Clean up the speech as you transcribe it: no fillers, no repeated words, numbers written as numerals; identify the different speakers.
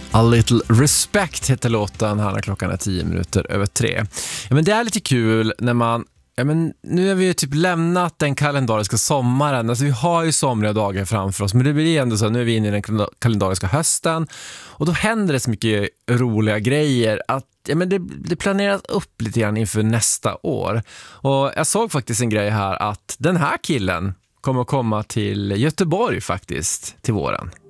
Speaker 1: A Little Respect heter låten här när klockan är 3:10. Ja, men det är lite kul när man... Ja, men nu har vi ju typ lämnat den kalendariska sommaren. Alltså vi har ju somriga dagar framför oss. Men det blir ändå så, nu är vi inne i den kalendariska hösten. Och då händer det så mycket roliga grejer att det planeras upp lite grann inför nästa år. Och jag såg faktiskt en grej här att den här killen kommer att komma till Göteborg faktiskt till våren.